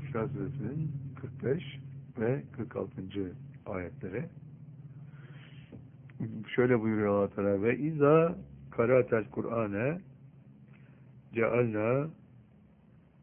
İsra Suresinin 45 ve 46. ayetleri. Şöyle buyuruyor Allah Teala: ve izâ karâtel Kur'âne cealnâ